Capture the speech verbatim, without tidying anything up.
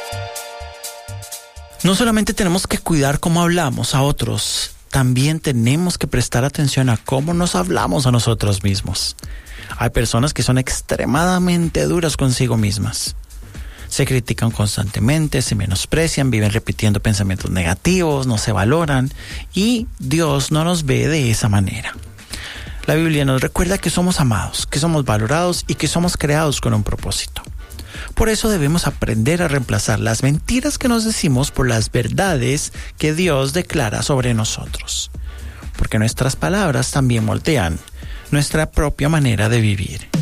No solamente tenemos que cuidar cómo hablamos a otros, también tenemos que prestar atención a cómo nos hablamos a nosotros mismos. Hay personas que son extremadamente duras consigo mismas. Se critican constantemente, se menosprecian, viven repitiendo pensamientos negativos, no se valoran, y Dios no nos ve de esa manera. La Biblia nos recuerda que somos amados, que somos valorados y que somos creados con un propósito. Por eso debemos aprender a reemplazar las mentiras que nos decimos por las verdades que Dios declara sobre nosotros. Porque nuestras palabras también moldean nuestra propia manera de vivir.